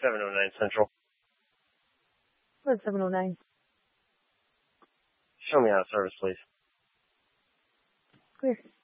709 Central. What 709? Show me out of service, please. Clear.